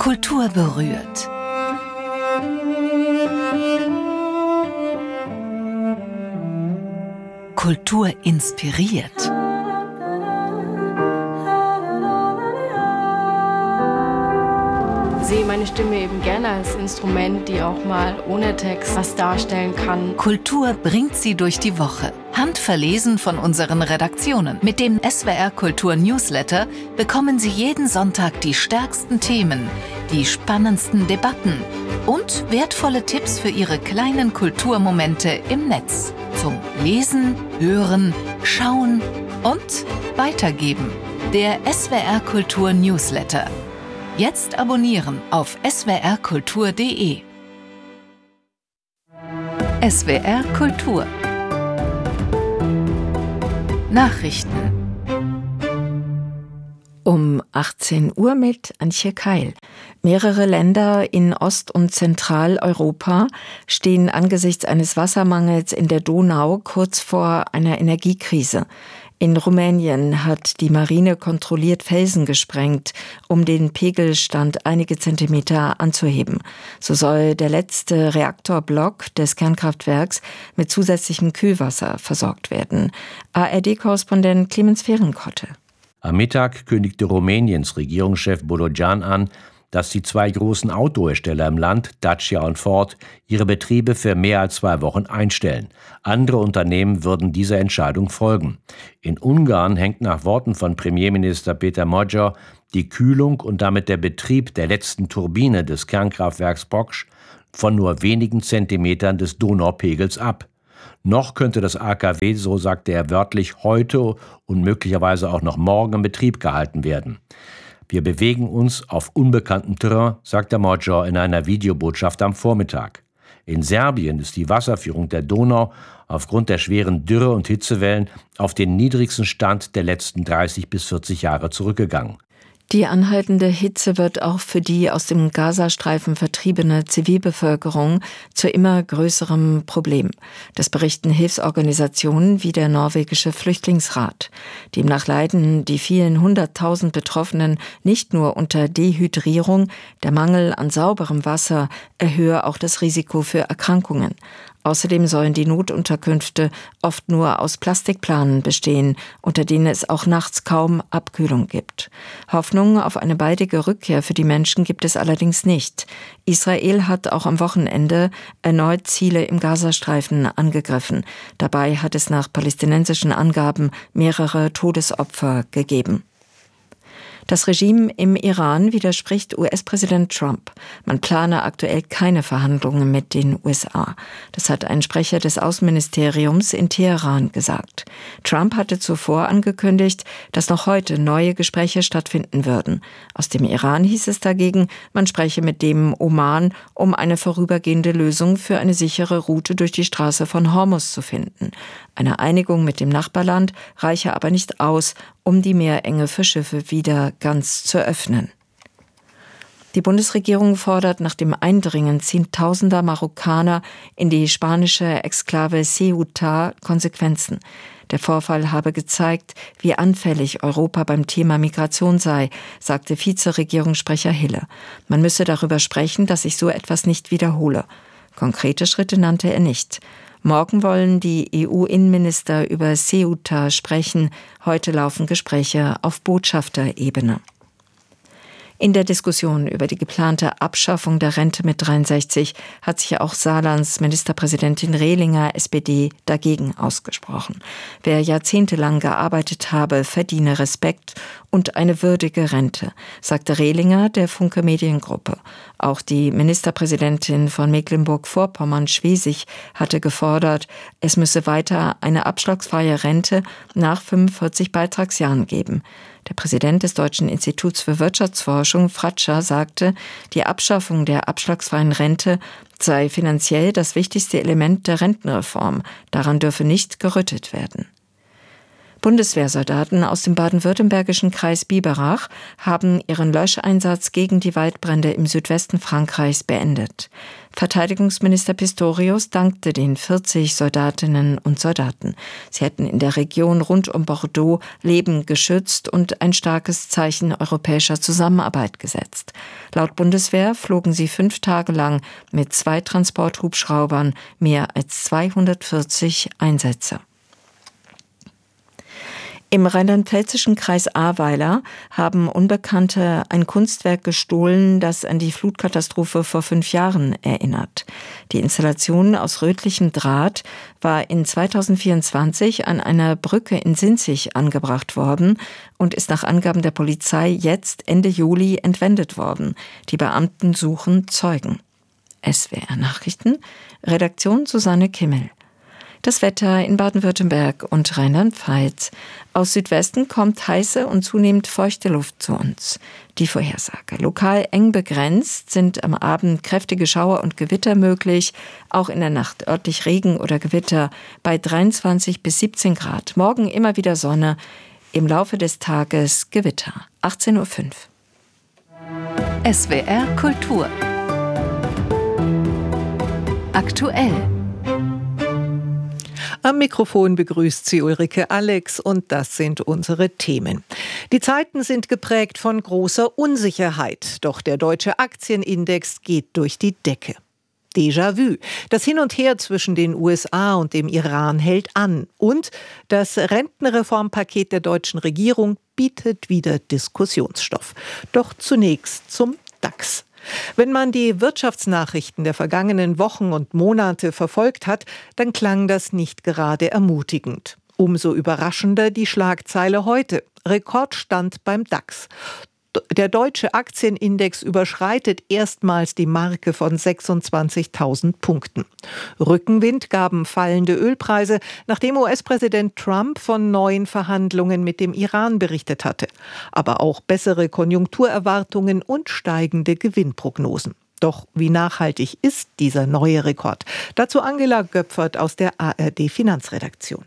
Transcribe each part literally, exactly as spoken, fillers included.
Kultur berührt. Kultur inspiriert. Ich sehe meine Stimme eben gerne als Instrument, die auch mal ohne Text was darstellen kann. Kultur bringt sie durch die Woche. Handverlesen von unseren Redaktionen. Mit dem S W R Kultur Newsletter bekommen Sie jeden Sonntag die stärksten Themen, die spannendsten Debatten und wertvolle Tipps für Ihre kleinen Kulturmomente im Netz. Zum Lesen, Hören, Schauen und Weitergeben. Der S W R Kultur Newsletter. Jetzt abonnieren auf s w r kultur punkt d e. S W R Kultur. Nachrichten. Um achtzehn Uhr mit Antje Keil. Mehrere Länder in Ost- und Zentraleuropa stehen angesichts eines Wassermangels in der Donau kurz vor einer Energiekrise. In Rumänien hat die Marine kontrolliert Felsen gesprengt, um den Pegelstand einige Zentimeter anzuheben. So soll der letzte Reaktorblock des Kernkraftwerks mit zusätzlichem Kühlwasser versorgt werden. A R D-Korrespondent Clemens Fehrenkotte. Am Mittag kündigte Rumäniens Regierungschef Bodogan an, dass die zwei großen Autohersteller im Land, Dacia und Ford, ihre Betriebe für mehr als zwei Wochen einstellen. Andere Unternehmen würden dieser Entscheidung folgen. In Ungarn hängt nach Worten von Premierminister Péter Magyar die Kühlung und damit der Betrieb der letzten Turbine des Kernkraftwerks Poksh von nur wenigen Zentimetern des Donaupegels ab. Noch könnte das A K W, so sagte er wörtlich, heute und möglicherweise auch noch morgen in Betrieb gehalten werden. Wir bewegen uns auf unbekanntem Terrain, sagte Magyar in einer Videobotschaft am Vormittag. In Serbien ist die Wasserführung der Donau aufgrund der schweren Dürre- und Hitzewellen auf den niedrigsten Stand der letzten dreißig bis vierzig Jahre zurückgegangen. Die anhaltende Hitze wird auch für die aus dem Gazastreifen vertriebene Zivilbevölkerung zu immer größerem Problem. Das berichten Hilfsorganisationen wie der norwegische Flüchtlingsrat. Demnach leiden die vielen hunderttausend Betroffenen nicht nur unter Dehydrierung, der Mangel an sauberem Wasser erhöhe auch das Risiko für Erkrankungen. Außerdem sollen die Notunterkünfte oft nur aus Plastikplanen bestehen, unter denen es auch nachts kaum Abkühlung gibt. Hoffnung auf eine baldige Rückkehr für die Menschen gibt es allerdings nicht. Israel hat auch am Wochenende erneut Ziele im Gazastreifen angegriffen. Dabei hat es nach palästinensischen Angaben mehrere Todesopfer gegeben. Das Regime im Iran widerspricht U S-Präsident Trump. Man plane aktuell keine Verhandlungen mit den U S A. Das hat ein Sprecher des Außenministeriums in Teheran gesagt. Trump hatte zuvor angekündigt, dass noch heute neue Gespräche stattfinden würden. Aus dem Iran hieß es dagegen, man spreche mit dem Oman, um eine vorübergehende Lösung für eine sichere Route durch die Straße von Hormuz zu finden. Eine Einigung mit dem Nachbarland reiche aber nicht aus, um die Meerenge für Schiffe wieder ganz zu öffnen. Die Bundesregierung fordert nach dem Eindringen zehntausender Marokkaner in die spanische Exklave Ceuta Konsequenzen. Der Vorfall habe gezeigt, wie anfällig Europa beim Thema Migration sei, sagte Vizeregierungssprecher Hille. Man müsse darüber sprechen, dass sich so etwas nicht wiederhole. Konkrete Schritte nannte er nicht. Morgen wollen die E U-Innenminister über Ceuta sprechen. Heute laufen Gespräche auf Botschafterebene. In der Diskussion über die geplante Abschaffung der Rente mit dreiundsechzig hat sich auch Saarlands Ministerpräsidentin Rehlinger, S P D, dagegen ausgesprochen. Wer jahrzehntelang gearbeitet habe, verdiene Respekt und eine würdige Rente, sagte Rehlinger der Funke Mediengruppe. Auch die Ministerpräsidentin von Mecklenburg-Vorpommern-Schwesig hatte gefordert, es müsse weiter eine abschlagsfreie Rente nach fünfundvierzig Beitragsjahren geben. Der Präsident des Deutschen Instituts für Wirtschaftsforschung, Fratscher, sagte, die Abschaffung der abschlagsfreien Rente sei finanziell das wichtigste Element der Rentenreform. Daran dürfe nicht gerüttelt werden. Bundeswehrsoldaten aus dem baden-württembergischen Kreis Biberach haben ihren Löscheinsatz gegen die Waldbrände im Südwesten Frankreichs beendet. Verteidigungsminister Pistorius dankte den vierzig Soldatinnen und Soldaten. Sie hätten in der Region rund um Bordeaux Leben geschützt und ein starkes Zeichen europäischer Zusammenarbeit gesetzt. Laut Bundeswehr flogen sie fünf Tage lang mit zwei Transporthubschraubern mehr als zweihundertvierzig Einsätze. Im rheinland-pfälzischen Kreis Ahrweiler haben Unbekannte ein Kunstwerk gestohlen, das an die Flutkatastrophe vor fünf Jahren erinnert. Die Installation aus rötlichem Draht war in zweitausendvierundzwanzig an einer Brücke in Sinzig angebracht worden und ist nach Angaben der Polizei jetzt Ende Juli entwendet worden. Die Beamten suchen Zeugen. S W R Nachrichten, Redaktion Susanne Kimmel. Das Wetter in Baden-Württemberg und Rheinland-Pfalz. Aus Südwesten kommt heiße und zunehmend feuchte Luft zu uns. Die Vorhersage. Lokal eng begrenzt, sind am Abend kräftige Schauer und Gewitter möglich. Auch in der Nacht örtlich Regen oder Gewitter bei dreiundzwanzig bis siebzehn Grad. Morgen immer wieder Sonne. Im Laufe des Tages Gewitter. achtzehn Uhr fünf. S W R Kultur. Aktuell. Am Mikrofon begrüßt sie Ulrike Alex und das sind unsere Themen. Die Zeiten sind geprägt von großer Unsicherheit, doch der deutsche Aktienindex geht durch die Decke. Déjà-vu. Das Hin und Her zwischen den U S A und dem Iran hält an und das Rentenreformpaket der deutschen Regierung bietet wieder Diskussionsstoff. Doch zunächst zum DAX. Wenn man die Wirtschaftsnachrichten der vergangenen Wochen und Monate verfolgt hat, dann klang das nicht gerade ermutigend. Umso überraschender die Schlagzeile heute. Rekordstand beim DAX. Der deutsche Aktienindex überschreitet erstmals die Marke von sechsundzwanzigtausend Punkten. Rückenwind gaben fallende Ölpreise, nachdem U S-Präsident Trump von neuen Verhandlungen mit dem Iran berichtet hatte. Aber auch bessere Konjunkturerwartungen und steigende Gewinnprognosen. Doch wie nachhaltig ist dieser neue Rekord? Dazu Angela Göpfert aus der A R D-Finanzredaktion.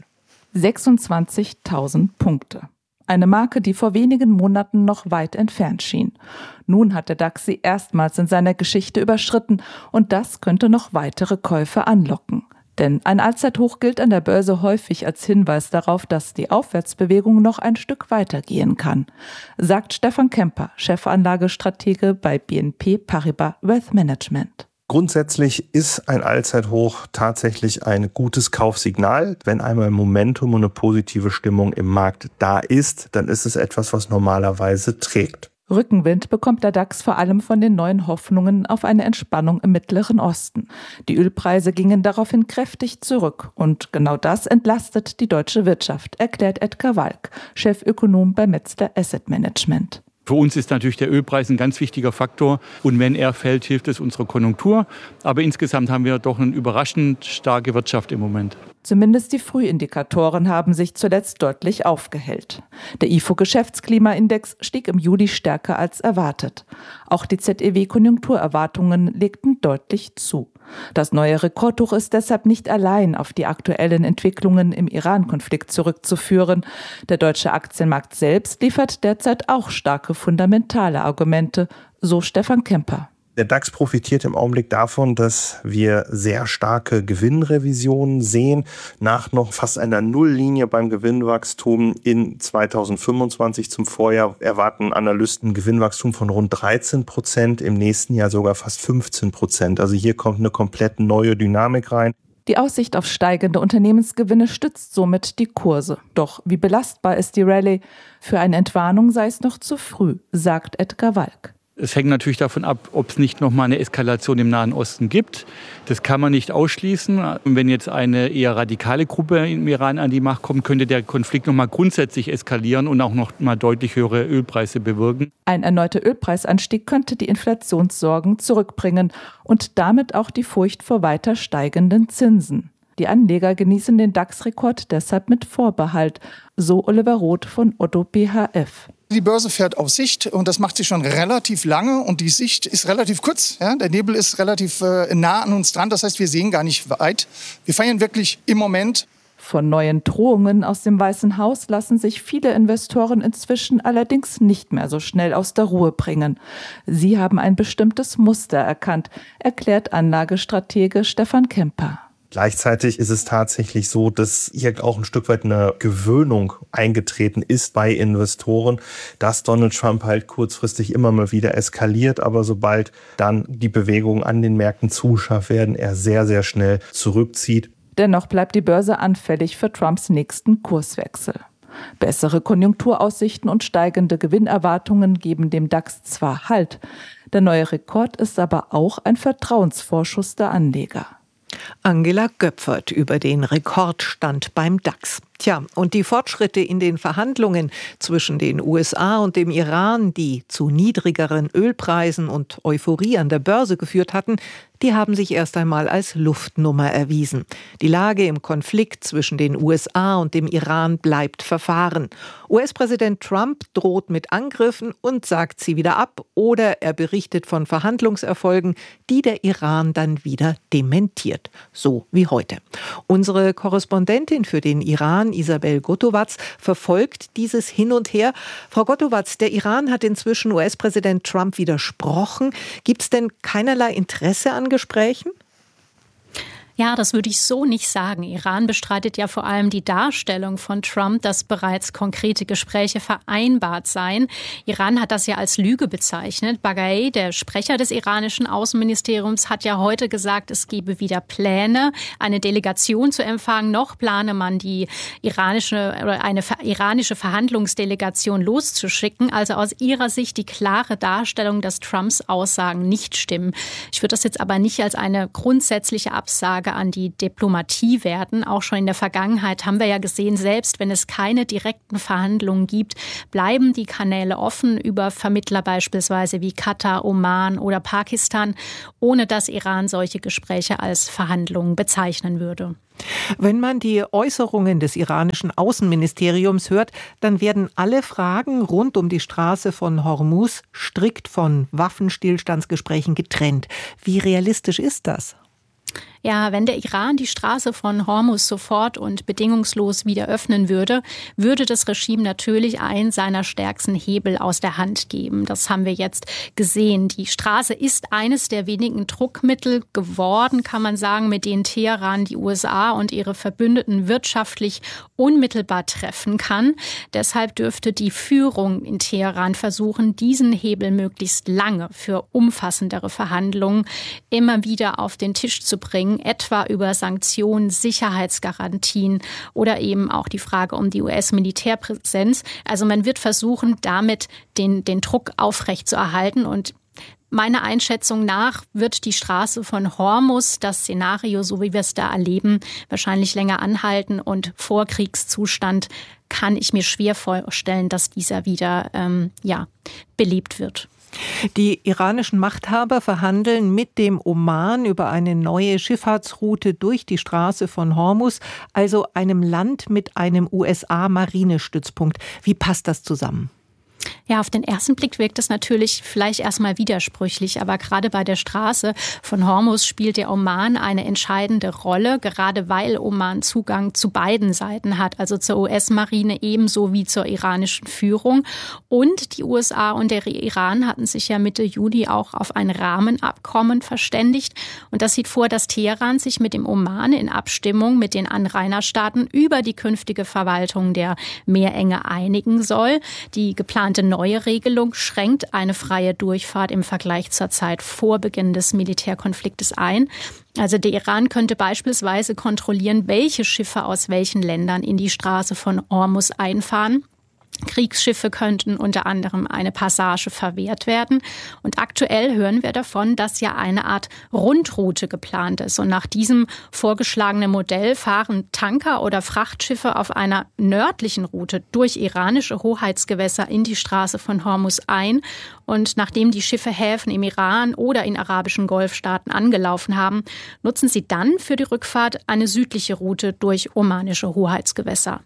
sechsundzwanzigtausend Punkte. Eine Marke, die vor wenigen Monaten noch weit entfernt schien. Nun hat der DAX sie erstmals in seiner Geschichte überschritten und das könnte noch weitere Käufe anlocken. Denn ein Allzeithoch gilt an der Börse häufig als Hinweis darauf, dass die Aufwärtsbewegung noch ein Stück weitergehen kann, sagt Stefan Kemper, Chefanlagestratege bei B N P Paribas Wealth Management. Grundsätzlich ist ein Allzeithoch tatsächlich ein gutes Kaufsignal. Wenn einmal Momentum und eine positive Stimmung im Markt da ist, dann ist es etwas, was normalerweise trägt. Rückenwind bekommt der DAX vor allem von den neuen Hoffnungen auf eine Entspannung im Mittleren Osten. Die Ölpreise gingen daraufhin kräftig zurück und genau das entlastet die deutsche Wirtschaft, erklärt Edgar Walk, Chefökonom bei Metzler Asset Management. Für uns ist natürlich der Ölpreis ein ganz wichtiger Faktor und wenn er fällt, hilft es unserer Konjunktur. Aber insgesamt haben wir doch eine überraschend starke Wirtschaft im Moment. Zumindest die Frühindikatoren haben sich zuletzt deutlich aufgehellt. Der I F O-Geschäftsklimaindex stieg im Juli stärker als erwartet. Auch die Z E W-Konjunkturerwartungen legten deutlich zu. Das neue Rekordhoch ist deshalb nicht allein auf die aktuellen Entwicklungen im Iran-Konflikt zurückzuführen. Der deutsche Aktienmarkt selbst liefert derzeit auch starke fundamentale Argumente, so Stefan Kemper. Der DAX profitiert im Augenblick davon, dass wir sehr starke Gewinnrevisionen sehen. Nach noch fast einer Nulllinie beim Gewinnwachstum in zweitausendfünfundzwanzig zum Vorjahr erwarten Analysten ein Gewinnwachstum von rund dreizehn Prozent, im nächsten Jahr sogar fast fünfzehn Prozent. Also hier kommt eine komplett neue Dynamik rein. Die Aussicht auf steigende Unternehmensgewinne stützt somit die Kurse. Doch wie belastbar ist die Rallye? Für eine Entwarnung sei es noch zu früh, sagt Edgar Walk. Es hängt natürlich davon ab, ob es nicht nochmal eine Eskalation im Nahen Osten gibt. Das kann man nicht ausschließen. Und wenn jetzt eine eher radikale Gruppe im Iran an die Macht kommt, könnte der Konflikt nochmal grundsätzlich eskalieren und auch noch mal deutlich höhere Ölpreise bewirken. Ein erneuter Ölpreisanstieg könnte die Inflationssorgen zurückbringen und damit auch die Furcht vor weiter steigenden Zinsen. Die Anleger genießen den DAX-Rekord deshalb mit Vorbehalt, so Oliver Roth von Otto B H F. Die Börse fährt auf Sicht und das macht sie schon relativ lange und die Sicht ist relativ kurz. Ja? Der Nebel ist relativ äh, nah an uns dran, das heißt, wir sehen gar nicht weit. Wir feiern wirklich im Moment. Von neuen Drohungen aus dem Weißen Haus lassen sich viele Investoren inzwischen allerdings nicht mehr so schnell aus der Ruhe bringen. Sie haben ein bestimmtes Muster erkannt, erklärt Anlagestratege Stefan Kemper. Gleichzeitig ist es tatsächlich so, dass hier auch ein Stück weit eine Gewöhnung eingetreten ist bei Investoren, dass Donald Trump halt kurzfristig immer mal wieder eskaliert, aber sobald dann die Bewegungen an den Märkten zu scharf werden, er sehr, sehr schnell zurückzieht. Dennoch bleibt die Börse anfällig für Trumps nächsten Kurswechsel. Bessere Konjunkturaussichten und steigende Gewinnerwartungen geben dem DAX zwar Halt, der neue Rekord ist aber auch ein Vertrauensvorschuss der Anleger. Angela Göpfert über den Rekordstand beim DAX. Tja, und die Fortschritte in den Verhandlungen zwischen den U S A und dem Iran, die zu niedrigeren Ölpreisen und Euphorie an der Börse geführt hatten, die haben sich erst einmal als Luftnummer erwiesen. Die Lage im Konflikt zwischen den U S A und dem Iran bleibt verfahren. U S-Präsident Trump droht mit Angriffen und sagt sie wieder ab, oder er berichtet von Verhandlungserfolgen, die der Iran dann wieder dementiert. So wie heute. Unsere Korrespondentin für den Iran, Isabel Gotowatz, verfolgt dieses Hin und Her. Frau Gotowatz, der Iran hat inzwischen U S-Präsident Trump widersprochen. Gibt es denn keinerlei Interesse an Gesprächen? Ja, das würde ich so nicht sagen. Iran bestreitet ja vor allem die Darstellung von Trump, dass bereits konkrete Gespräche vereinbart seien. Iran hat das ja als Lüge bezeichnet. Baghei, der Sprecher des iranischen Außenministeriums, hat ja heute gesagt, es gebe weder Pläne, eine Delegation zu empfangen, noch plane man die iranische oder eine iranische Verhandlungsdelegation loszuschicken. Also aus ihrer Sicht die klare Darstellung, dass Trumps Aussagen nicht stimmen. Ich würde das jetzt aber nicht als eine grundsätzliche Absage an die Diplomatie werten. Auch schon in der Vergangenheit haben wir ja gesehen, selbst wenn es keine direkten Verhandlungen gibt, bleiben die Kanäle offen über Vermittler beispielsweise wie Katar, Oman oder Pakistan, ohne dass Iran solche Gespräche als Verhandlungen bezeichnen würde. Wenn man die Äußerungen des iranischen Außenministeriums hört, dann werden alle Fragen rund um die Straße von Hormuz strikt von Waffenstillstandsgesprächen getrennt. Wie realistisch ist das? Ja, wenn der Iran die Straße von Hormuz sofort und bedingungslos wieder öffnen würde, würde das Regime natürlich einen seiner stärksten Hebel aus der Hand geben. Das haben wir jetzt gesehen. Die Straße ist eines der wenigen Druckmittel geworden, kann man sagen, mit denen Teheran die U S A und ihre Verbündeten wirtschaftlich unmittelbar treffen kann. Deshalb dürfte die Führung in Teheran versuchen, diesen Hebel möglichst lange für umfassendere Verhandlungen immer wieder auf den Tisch zu bringen, etwa über Sanktionen, Sicherheitsgarantien oder eben auch die Frage um die U S-Militärpräsenz. Also man wird versuchen, damit den, den Druck aufrechtzuerhalten, und meiner Einschätzung nach wird die Straße von Hormuz, das Szenario, so wie wir es da erleben, wahrscheinlich länger anhalten, und Vorkriegszustand kann ich mir schwer vorstellen, dass dieser wieder ähm, ja, belebt wird. Die iranischen Machthaber verhandeln mit dem Oman über eine neue Schifffahrtsroute durch die Straße von Hormuz, also einem Land mit einem U S A-Marinestützpunkt. Wie passt das zusammen? Ja, auf den ersten Blick wirkt es natürlich vielleicht erstmal widersprüchlich, aber gerade bei der Straße von Hormuz spielt der Oman eine entscheidende Rolle, gerade weil Oman Zugang zu beiden Seiten hat, also zur U S-Marine ebenso wie zur iranischen Führung. Und die U S A und der Iran hatten sich ja Mitte Juni auch auf ein Rahmenabkommen verständigt. Und das sieht vor, dass Teheran sich mit dem Oman in Abstimmung mit den Anrainerstaaten über die künftige Verwaltung der Meerenge einigen soll. Die geplante neue Regelung schränkt eine freie Durchfahrt im Vergleich zur Zeit vor Beginn des Militärkonfliktes ein. Also der Iran könnte beispielsweise kontrollieren, welche Schiffe aus welchen Ländern in die Straße von Hormuz einfahren. Kriegsschiffe könnten unter anderem eine Passage verwehrt werden. Und aktuell hören wir davon, dass ja eine Art Rundroute geplant ist. Und nach diesem vorgeschlagenen Modell fahren Tanker oder Frachtschiffe auf einer nördlichen Route durch iranische Hoheitsgewässer in die Straße von Hormuz ein. Und nachdem die Schiffe Häfen im Iran oder in arabischen Golfstaaten angelaufen haben, nutzen sie dann für die Rückfahrt eine südliche Route durch omanische Hoheitsgewässer.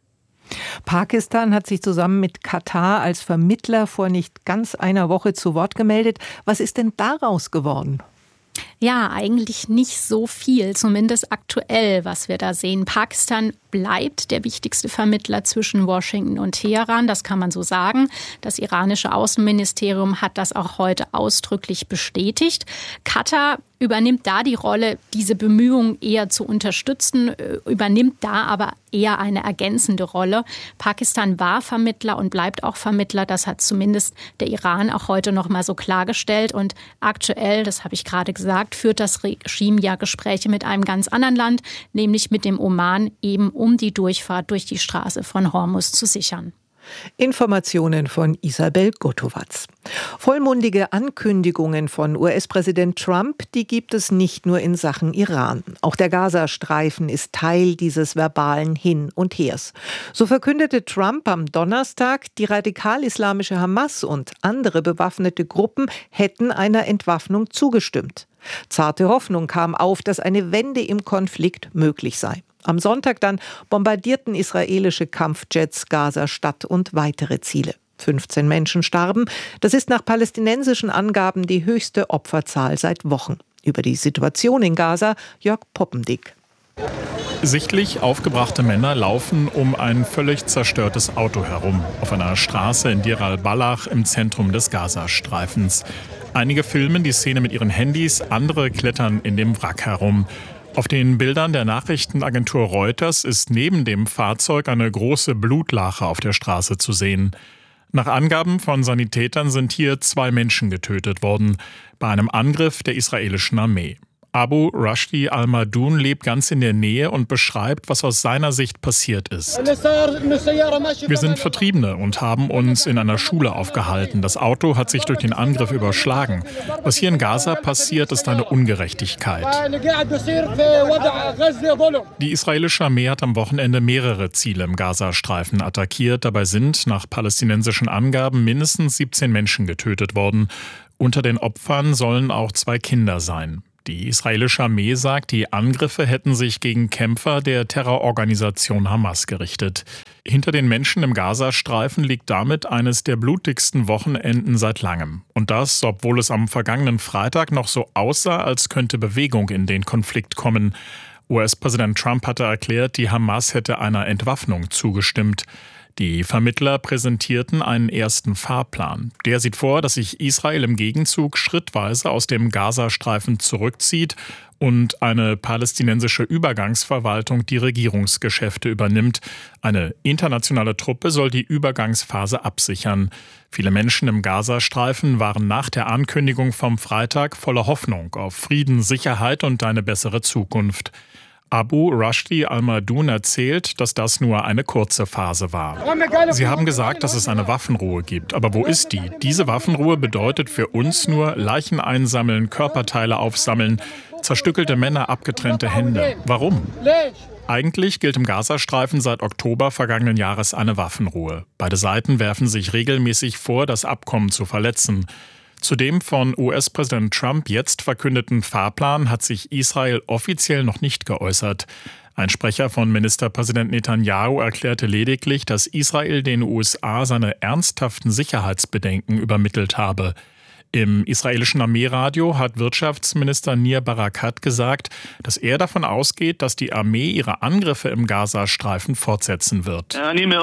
Pakistan hat sich zusammen mit Katar als Vermittler vor nicht ganz einer Woche zu Wort gemeldet. Was ist denn daraus geworden? Ja, eigentlich nicht so viel, zumindest aktuell, was wir da sehen. Pakistan bleibt der wichtigste Vermittler zwischen Washington und Teheran, das kann man so sagen. Das iranische Außenministerium hat das auch heute ausdrücklich bestätigt. Katar übernimmt da die Rolle, diese Bemühungen eher zu unterstützen, übernimmt da aber eher eine ergänzende Rolle. Pakistan war Vermittler und bleibt auch Vermittler. Das hat zumindest der Iran auch heute noch mal so klargestellt. Und aktuell, das habe ich gerade gesagt, führt das Regime ja Gespräche mit einem ganz anderen Land, nämlich mit dem Oman, eben um die Durchfahrt durch die Straße von Hormuz zu sichern. Informationen von Isabel Gotowatz. Vollmundige Ankündigungen von U S-Präsident Trump, die gibt es nicht nur in Sachen Iran. Auch der Gazastreifen ist Teil dieses verbalen Hin und Hers. So verkündete Trump am Donnerstag, die radikal-islamische Hamas und andere bewaffnete Gruppen hätten einer Entwaffnung zugestimmt. Zarte Hoffnung kam auf, dass eine Wende im Konflikt möglich sei. Am Sonntag dann bombardierten israelische Kampfjets Gaza-Stadt und weitere Ziele. fünfzehn Menschen starben. Das ist nach palästinensischen Angaben die höchste Opferzahl seit Wochen. Über die Situation in Gaza Jörg Poppendick. Sichtlich aufgebrachte Männer laufen um ein völlig zerstörtes Auto herum, auf einer Straße in Deir al-Balach im Zentrum des Gazastreifens. Einige filmen die Szene mit ihren Handys, andere klettern in dem Wrack herum. Auf den Bildern der Nachrichtenagentur Reuters ist neben dem Fahrzeug eine große Blutlache auf der Straße zu sehen. Nach Angaben von Sanitätern sind hier zwei Menschen getötet worden, bei einem Angriff der israelischen Armee. Abu Rashdi al-Madoun lebt ganz in der Nähe und beschreibt, was aus seiner Sicht passiert ist. Wir sind Vertriebene und haben uns in einer Schule aufgehalten. Das Auto hat sich durch den Angriff überschlagen. Was hier in Gaza passiert, ist eine Ungerechtigkeit. Die israelische Armee hat am Wochenende mehrere Ziele im Gazastreifen attackiert. Dabei sind nach palästinensischen Angaben mindestens siebzehn Menschen getötet worden. Unter den Opfern sollen auch zwei Kinder sein. Die israelische Armee sagt, die Angriffe hätten sich gegen Kämpfer der Terrororganisation Hamas gerichtet. Hinter den Menschen im Gazastreifen liegt damit eines der blutigsten Wochenenden seit langem. Und das, obwohl es am vergangenen Freitag noch so aussah, als könnte Bewegung in den Konflikt kommen. U S-Präsident Trump hatte erklärt, die Hamas hätte einer Entwaffnung zugestimmt. Die Vermittler präsentierten einen ersten Fahrplan. Der sieht vor, dass sich Israel im Gegenzug schrittweise aus dem Gazastreifen zurückzieht und eine palästinensische Übergangsverwaltung die Regierungsgeschäfte übernimmt. Eine internationale Truppe soll die Übergangsphase absichern. Viele Menschen im Gazastreifen waren nach der Ankündigung vom Freitag voller Hoffnung auf Frieden, Sicherheit und eine bessere Zukunft. Abu Rashdi al-Madoun erzählt, dass das nur eine kurze Phase war. Sie haben gesagt, dass es eine Waffenruhe gibt. Aber wo ist die? Diese Waffenruhe bedeutet für uns nur Leichen einsammeln, Körperteile aufsammeln, zerstückelte Männer, abgetrennte Hände. Warum? Eigentlich gilt im Gazastreifen seit Oktober vergangenen Jahres eine Waffenruhe. Beide Seiten werfen sich regelmäßig vor, das Abkommen zu verletzen. Zu dem von U S-Präsident Trump jetzt verkündeten Fahrplan hat sich Israel offiziell noch nicht geäußert. Ein Sprecher von Ministerpräsident Netanyahu erklärte lediglich, dass Israel den U S A seine ernsthaften Sicherheitsbedenken übermittelt habe. Im israelischen Armeeradio hat Wirtschaftsminister Nir Barakat gesagt, dass er davon ausgeht, dass die Armee ihre Angriffe im Gazastreifen fortsetzen wird.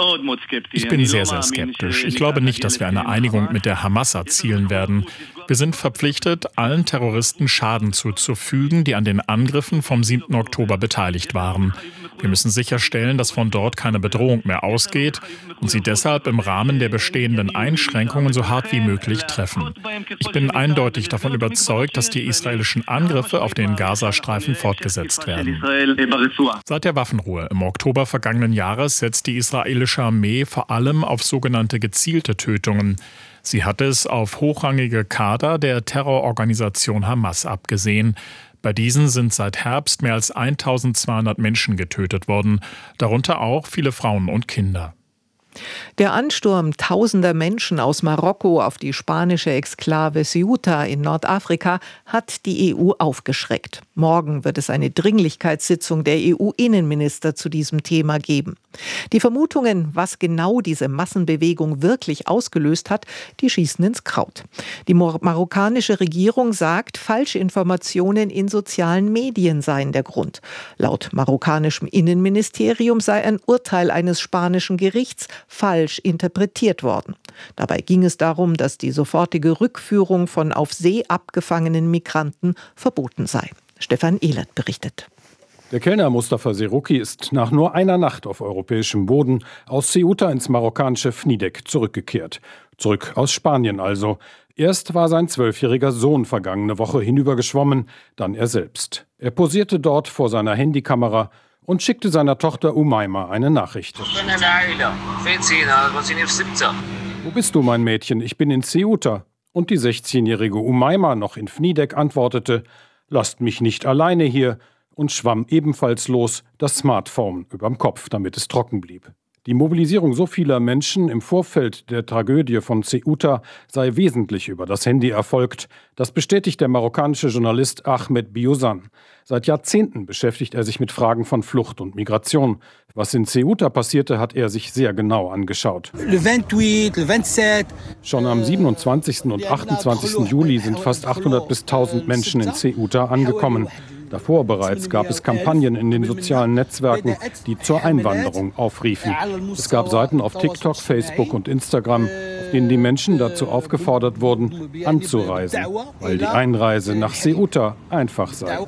Ich bin sehr, sehr skeptisch. Ich glaube nicht, dass wir eine Einigung mit der Hamas erzielen werden. Wir sind verpflichtet, allen Terroristen Schaden zuzufügen, die an den Angriffen vom siebten Oktober beteiligt waren. Wir müssen sicherstellen, dass von dort keine Bedrohung mehr ausgeht und sie deshalb im Rahmen der bestehenden Einschränkungen so hart wie möglich treffen. Ich bin eindeutig davon überzeugt, dass die israelischen Angriffe auf den Gazastreifen fortgesetzt werden. Seit der Waffenruhe im Oktober vergangenen Jahres setzt die israelische Armee vor allem auf sogenannte gezielte Tötungen. Sie hat es auf hochrangige Kader der Terrororganisation Hamas abgesehen. Bei diesen sind seit Herbst mehr als eintausendzweihundert Menschen getötet worden, darunter auch viele Frauen und Kinder. Der Ansturm tausender Menschen aus Marokko auf die spanische Exklave Ceuta in Nordafrika hat die E U aufgeschreckt. Morgen wird es eine Dringlichkeitssitzung der E U-Innenminister zu diesem Thema geben. Die Vermutungen, was genau diese Massenbewegung wirklich ausgelöst hat, die schießen ins Kraut. Die marokkanische Regierung sagt, Falschinformationen in sozialen Medien seien der Grund. Laut marokkanischem Innenministerium sei ein Urteil eines spanischen Gerichts falsch interpretiert worden. Dabei ging es darum, dass die sofortige Rückführung von auf See abgefangenen Migranten verboten sei. Stefan Ehlert berichtet. Der Kellner Mustafa Seruki ist nach nur einer Nacht auf europäischem Boden aus Ceuta ins marokkanische Fnidek zurückgekehrt. Zurück aus Spanien also. Erst war sein zwölfjähriger Sohn vergangene Woche hinübergeschwommen, dann er selbst. Er posierte dort vor seiner Handykamera und schickte seiner Tochter Umaima eine Nachricht. Wo bist du, mein Mädchen? Ich bin in Ceuta. Und die sechzehnjährige Umaima, noch in Fnidek, antwortete: Lasst mich nicht alleine hier, und schwamm ebenfalls los, das Smartphone überm Kopf, damit es trocken blieb. Die Mobilisierung so vieler Menschen im Vorfeld der Tragödie von Ceuta sei wesentlich über das Handy erfolgt. Das bestätigt der marokkanische Journalist Ahmed Biozan. Seit Jahrzehnten beschäftigt er sich mit Fragen von Flucht und Migration. Was in Ceuta passierte, hat er sich sehr genau angeschaut. Schon am siebenundzwanzigsten und achtundzwanzigsten Juli sind fast achthundert bis tausend Menschen in Ceuta angekommen. Davor bereits gab es Kampagnen in den sozialen Netzwerken, die zur Einwanderung aufriefen. Es gab Seiten auf TikTok, Facebook und Instagram, auf denen die Menschen dazu aufgefordert wurden, anzureisen, weil die Einreise nach Ceuta einfach sei.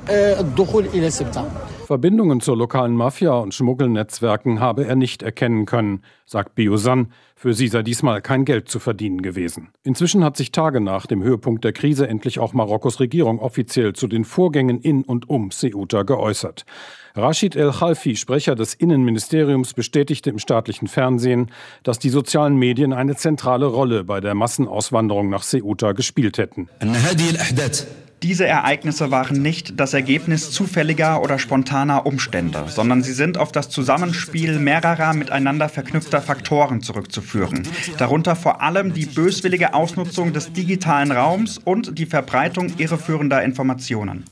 Verbindungen zur lokalen Mafia und Schmuggelnetzwerken habe er nicht erkennen können, sagt Biozan. Für sie sei diesmal kein Geld zu verdienen gewesen. Inzwischen hat sich Tage nach dem Höhepunkt der Krise endlich auch Marokkos Regierung offiziell zu den Vorgängen in und um Ceuta geäußert. Rashid El Khalfi, Sprecher des Innenministeriums, bestätigte im staatlichen Fernsehen, dass die sozialen Medien eine zentrale Rolle bei der Massenauswanderung nach Ceuta gespielt hätten. Diese Ereignisse waren nicht das Ergebnis zufälliger oder spontaner Umstände, sondern sie sind auf das Zusammenspiel mehrerer miteinander verknüpfter Faktoren zurückzuführen. Darunter vor allem die böswillige Ausnutzung des digitalen Raums und die Verbreitung irreführender Informationen.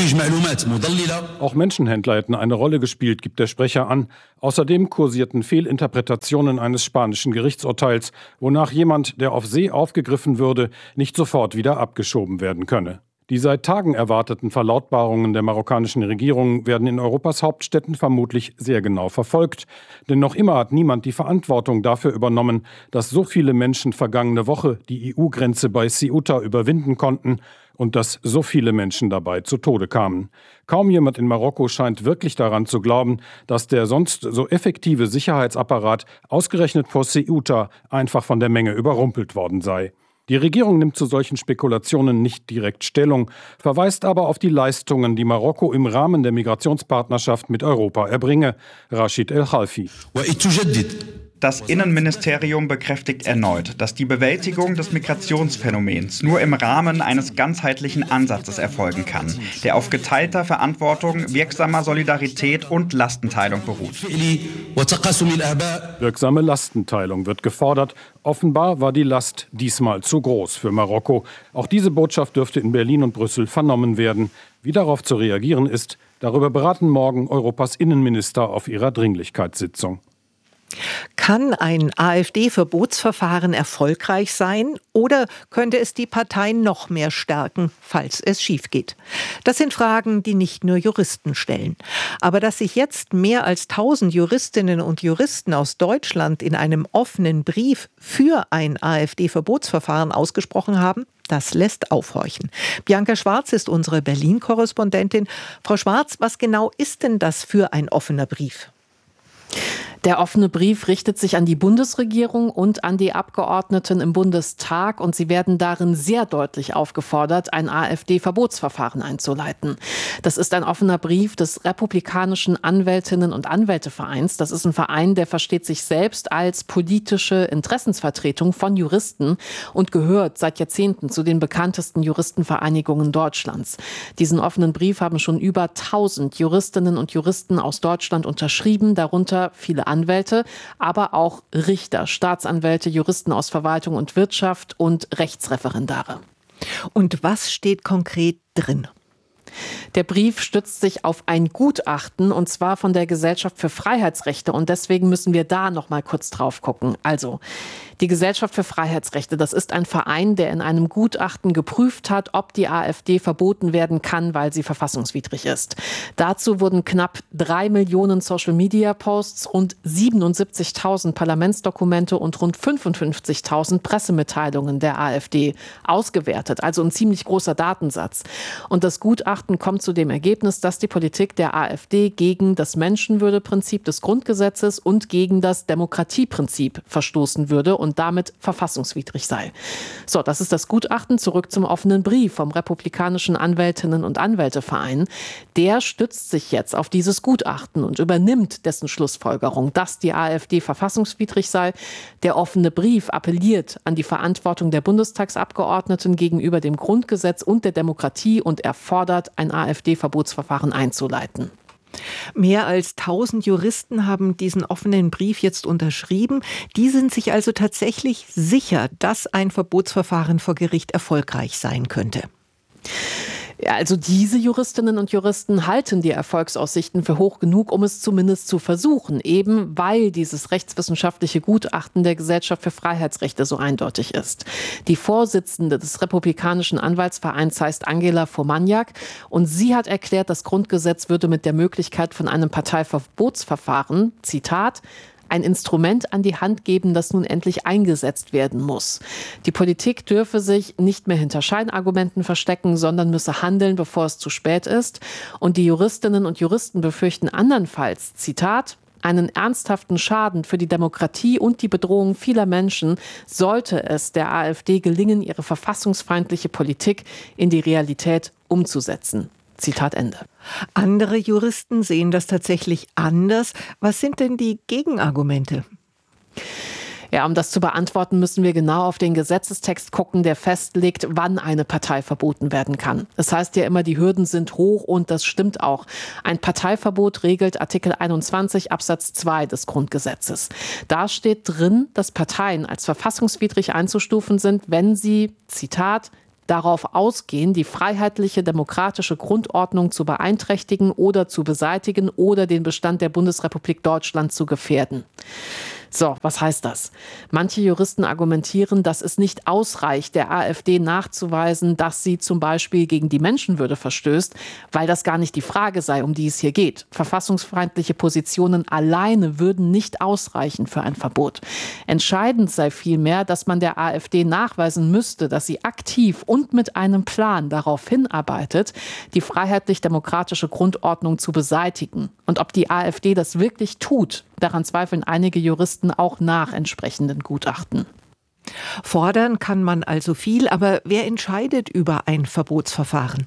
Auch Menschenhändler hätten eine Rolle gespielt, gibt der Sprecher an. Außerdem kursierten Fehlinterpretationen eines spanischen Gerichtsurteils, wonach jemand, der auf See aufgegriffen würde, nicht sofort wieder abgeschoben werden könne. Die seit Tagen erwarteten Verlautbarungen der marokkanischen Regierung werden in Europas Hauptstädten vermutlich sehr genau verfolgt. Denn noch immer hat niemand die Verantwortung dafür übernommen, dass so viele Menschen vergangene Woche die E U-Grenze bei Ceuta überwinden konnten und dass so viele Menschen dabei zu Tode kamen. Kaum jemand in Marokko scheint wirklich daran zu glauben, dass der sonst so effektive Sicherheitsapparat ausgerechnet vor Ceuta einfach von der Menge überrumpelt worden sei. Die Regierung nimmt zu solchen Spekulationen nicht direkt Stellung, verweist aber auf die Leistungen, die Marokko im Rahmen der Migrationspartnerschaft mit Europa erbringe. Rashid El Khalfi. Das Innenministerium bekräftigt erneut, dass die Bewältigung des Migrationsphänomens nur im Rahmen eines ganzheitlichen Ansatzes erfolgen kann, der auf geteilter Verantwortung, wirksamer Solidarität und Lastenteilung beruht. Wirksame Lastenteilung wird gefordert. Offenbar war die Last diesmal zu groß für Marokko. Auch diese Botschaft dürfte in Berlin und Brüssel vernommen werden. Wie darauf zu reagieren ist, darüber beraten morgen Europas Innenminister auf ihrer Dringlichkeitssitzung. Kann ein AfD-Verbotsverfahren erfolgreich sein oder könnte es die Partei noch mehr stärken, falls es schief geht? Das sind Fragen, die nicht nur Juristen stellen. Aber dass sich jetzt mehr als tausend Juristinnen und Juristen aus Deutschland in einem offenen Brief für ein AfD-Verbotsverfahren ausgesprochen haben, das lässt aufhorchen. Bianca Schwarz ist unsere Berlin-Korrespondentin. Frau Schwarz, was genau ist denn das für ein offener Brief? Der offene Brief richtet sich an die Bundesregierung und an die Abgeordneten im Bundestag und sie werden darin sehr deutlich aufgefordert, ein AfD-Verbotsverfahren einzuleiten. Das ist ein offener Brief des Republikanischen Anwältinnen- und Anwältevereins. Das ist ein Verein, der versteht sich selbst als politische Interessensvertretung von Juristen und gehört seit Jahrzehnten zu den bekanntesten Juristenvereinigungen Deutschlands. Diesen offenen Brief haben schon über tausend Juristinnen und Juristen aus Deutschland unterschrieben, darunter viele Anwälte, aber auch Richter, Staatsanwälte, Juristen aus Verwaltung und Wirtschaft und Rechtsreferendare. Und was steht konkret drin? Der Brief stützt sich auf ein Gutachten, und zwar von der Gesellschaft für Freiheitsrechte. Und deswegen müssen wir da noch mal kurz drauf gucken. Also, die Gesellschaft für Freiheitsrechte, das ist ein Verein, der in einem Gutachten geprüft hat, ob die AfD verboten werden kann, weil sie verfassungswidrig ist. Dazu wurden knapp drei Millionen Social-Media-Posts, rund siebenundsiebzigtausend Parlamentsdokumente und rund fünfundfünfzigtausend Pressemitteilungen der AfD ausgewertet. Also ein ziemlich großer Datensatz. Und das Gutachten kommt zu dem Ergebnis, dass die Politik der AfD gegen das Menschenwürdeprinzip des Grundgesetzes und gegen das Demokratieprinzip verstoßen würde und damit verfassungswidrig sei. So, das ist das Gutachten. Zurück zum offenen Brief vom Republikanischen Anwältinnen- und Anwälteverein. Der stützt sich jetzt auf dieses Gutachten und übernimmt dessen Schlussfolgerung, dass die AfD verfassungswidrig sei. Der offene Brief appelliert an die Verantwortung der Bundestagsabgeordneten gegenüber dem Grundgesetz und der Demokratie und erfordert, ein AfD-Verbotsverfahren einzuleiten. Mehr als tausend Juristen haben diesen offenen Brief jetzt unterschrieben. Die sind sich also tatsächlich sicher, dass ein Verbotsverfahren vor Gericht erfolgreich sein könnte. Ja, also diese Juristinnen und Juristen halten die Erfolgsaussichten für hoch genug, um es zumindest zu versuchen, eben weil dieses rechtswissenschaftliche Gutachten der Gesellschaft für Freiheitsrechte so eindeutig ist. Die Vorsitzende des Republikanischen Anwaltsvereins heißt Angela Fomaniak und sie hat erklärt, das Grundgesetz würde mit der Möglichkeit von einem Parteiverbotsverfahren, Zitat, ein Instrument an die Hand geben, das nun endlich eingesetzt werden muss. Die Politik dürfe sich nicht mehr hinter Scheinargumenten verstecken, sondern müsse handeln, bevor es zu spät ist. Und die Juristinnen und Juristen befürchten andernfalls, Zitat, einen ernsthaften Schaden für die Demokratie und die Bedrohung vieler Menschen, sollte es der AfD gelingen, ihre verfassungsfeindliche Politik in die Realität umzusetzen. Zitat Ende. Andere Juristen sehen das tatsächlich anders. Was sind denn die Gegenargumente? Ja, um das zu beantworten, müssen wir genau auf den Gesetzestext gucken, der festlegt, wann eine Partei verboten werden kann. Das heißt ja immer, die Hürden sind hoch und das stimmt auch. Ein Parteiverbot regelt Artikel einundzwanzig Absatz zwei des Grundgesetzes. Da steht drin, dass Parteien als verfassungswidrig einzustufen sind, wenn sie, Zitat, darauf ausgehen, die freiheitliche demokratische Grundordnung zu beeinträchtigen oder zu beseitigen oder den Bestand der Bundesrepublik Deutschland zu gefährden. So, was heißt das? Manche Juristen argumentieren, dass es nicht ausreicht, der AfD nachzuweisen, dass sie zum Beispiel gegen die Menschenwürde verstößt, weil das gar nicht die Frage sei, um die es hier geht. Verfassungsfeindliche Positionen alleine würden nicht ausreichen für ein Verbot. Entscheidend sei vielmehr, dass man der AfD nachweisen müsste, dass sie aktiv und mit einem Plan darauf hinarbeitet, die freiheitlich-demokratische Grundordnung zu beseitigen. Und ob die AfD das wirklich tut, daran zweifeln einige Juristen auch nach entsprechenden Gutachten. Fordern kann man also viel, aber wer entscheidet über ein Verbotsverfahren?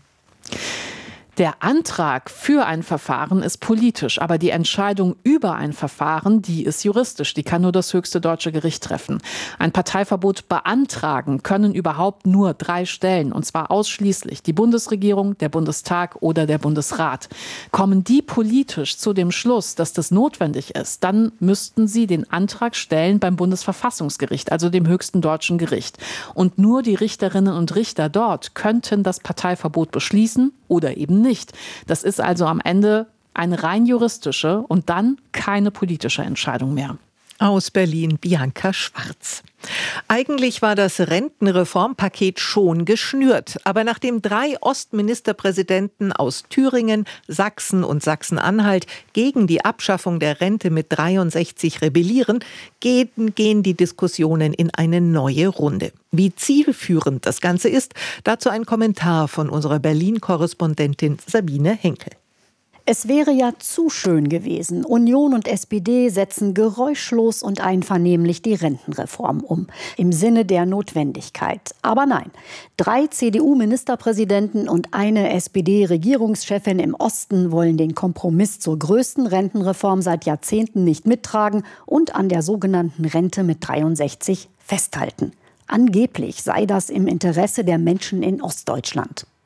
Der Antrag für ein Verfahren ist politisch, aber die Entscheidung über ein Verfahren, die ist juristisch. Die kann nur das höchste deutsche Gericht treffen. Ein Parteiverbot beantragen können überhaupt nur drei Stellen, und zwar ausschließlich die Bundesregierung, der Bundestag oder der Bundesrat. Kommen die politisch zu dem Schluss, dass das notwendig ist, dann müssten sie den Antrag stellen beim Bundesverfassungsgericht, also dem höchsten deutschen Gericht. Und nur die Richterinnen und Richter dort könnten das Parteiverbot beschließen oder eben nicht. Das ist also am Ende eine rein juristische und dann keine politische Entscheidung mehr. Aus Berlin Bianca Schwarz. Eigentlich war das Rentenreformpaket schon geschnürt. Aber nachdem drei Ostministerpräsidenten aus Thüringen, Sachsen und Sachsen-Anhalt gegen die Abschaffung der Rente mit dreiundsechzig rebellieren, gehen, gehen die Diskussionen in eine neue Runde. Wie zielführend das Ganze ist, dazu ein Kommentar von unserer Berlin-Korrespondentin Sabine Henkel. Es wäre ja zu schön gewesen. Union und S P D setzen geräuschlos und einvernehmlich die Rentenreform um. Im Sinne der Notwendigkeit. Aber nein. Drei C D U-Ministerpräsidenten und eine S P D-Regierungschefin im Osten wollen den Kompromiss zur größten Rentenreform seit Jahrzehnten nicht mittragen und an der sogenannten Rente mit dreiundsechzig festhalten. Angeblich sei das im Interesse der Menschen in Ostdeutschland.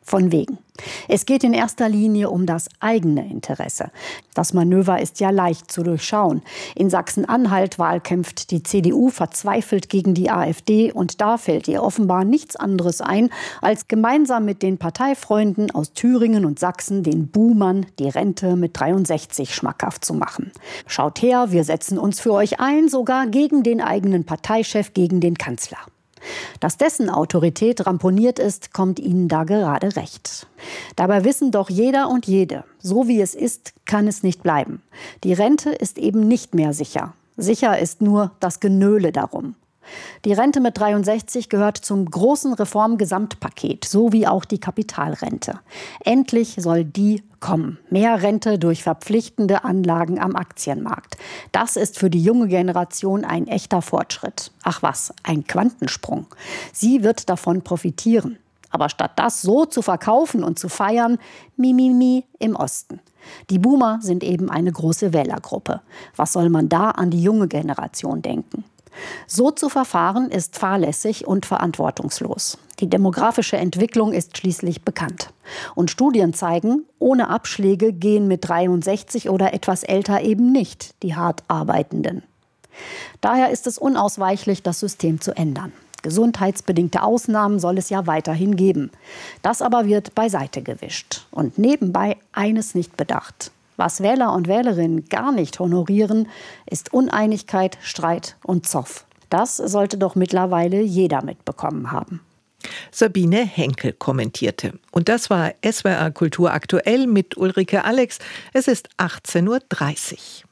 Von wegen. Es geht in erster Linie um das eigene Interesse. Das Manöver ist ja leicht zu durchschauen. In Sachsen-Anhalt wahlkämpft die C D U verzweifelt gegen die AfD und da fällt ihr offenbar nichts anderes ein, als gemeinsam mit den Parteifreunden aus Thüringen und Sachsen den Boomern die Rente mit dreiundsechzig schmackhaft zu machen. Schaut her, wir setzen uns für euch ein, sogar gegen den eigenen Parteichef, gegen den Kanzler. Dass dessen Autorität ramponiert ist, kommt ihnen da gerade recht. Dabei wissen doch jeder und jede, so wie es ist, kann es nicht bleiben. Die Rente ist eben nicht mehr sicher. Sicher ist nur das Genöle darum. Die Rente mit dreiundsechzig gehört zum großen Reformgesamtpaket, so wie auch die Kapitalrente. Endlich soll die kommen. Mehr Rente durch verpflichtende Anlagen am Aktienmarkt. Das ist für die junge Generation ein echter Fortschritt. Ach was, ein Quantensprung. Sie wird davon profitieren. Aber statt das so zu verkaufen und zu feiern, Mimimi im Osten. Die Boomer sind eben eine große Wählergruppe. Was soll man da an die junge Generation denken? So zu verfahren ist fahrlässig und verantwortungslos. Die demografische Entwicklung ist schließlich bekannt. Und Studien zeigen, ohne Abschläge gehen mit dreiundsechzig oder etwas älter eben nicht die hart Arbeitenden. Daher ist es unausweichlich, das System zu ändern. Gesundheitsbedingte Ausnahmen soll es ja weiterhin geben. Das aber wird beiseite gewischt. Und nebenbei eines nicht bedacht. Was Wähler und Wählerinnen gar nicht honorieren, ist Uneinigkeit, Streit und Zoff. Das sollte doch mittlerweile jeder mitbekommen haben. Sabine Henkel kommentierte. Und das war S W R Kultur aktuell mit Ulrike Alex. Es ist achtzehn Uhr dreißig.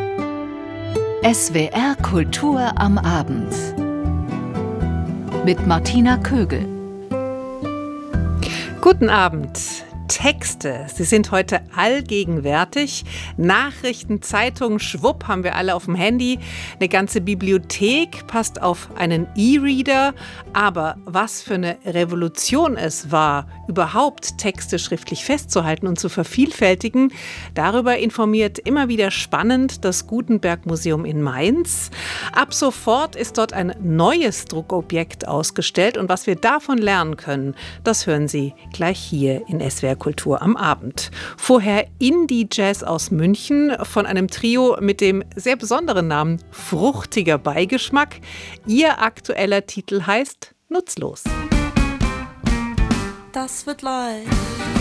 S W R Kultur am Abend mit Martina Kögel. Guten Abend. Texte, sie sind heute allgegenwärtig. Nachrichten, Zeitungen, schwupp, haben wir alle auf dem Handy. Eine ganze Bibliothek passt auf einen E-Reader. Aber was für eine Revolution es war, überhaupt Texte schriftlich festzuhalten und zu vervielfältigen, darüber informiert immer wieder spannend das Gutenberg-Museum in Mainz. Ab sofort ist dort ein neues Druckobjekt ausgestellt. Und was wir davon lernen können, das hören Sie gleich hier in S W R Kultur am Abend. Vorher Indie-Jazz aus München von einem Trio mit dem sehr besonderen Namen Fruchtiger Beigeschmack. Ihr aktueller Titel heißt Nutzlos. Das wird leicht.